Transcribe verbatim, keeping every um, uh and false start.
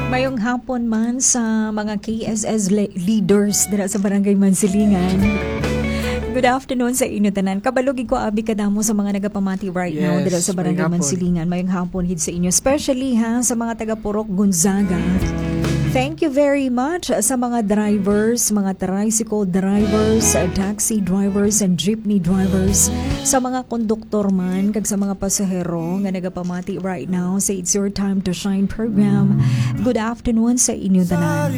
Mayong hapon man sa mga K S S le- leaders dira sa Barangay Mansilingan. Good afternoon sa inyo tanan. Kabalugi ko abi kadamo sa mga nagapamati right Yes, now dira sa Barangay mayong hapon. Mansilingan. Mayong hapon hid sa inyo, especially ha sa mga taga Purok Gonzaga. Thank you very much sa mga drivers, mga tricycle drivers, taxi drivers, and jeepney drivers, sa mga konduktor man, kag sa mga pasahero nga nagapamati right now sa It's Your Time to Shine program. Good afternoon sa inyo tanan.